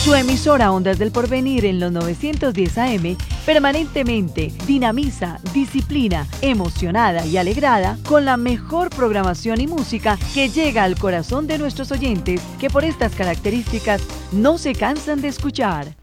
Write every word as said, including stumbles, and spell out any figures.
Su emisora Ondas del Porvenir en los novecientos diez A M permanentemente dinamiza, disciplina, emocionada y alegrada con la mejor programación y música que llega al corazón de nuestros oyentes que por estas características no se cansan de escuchar.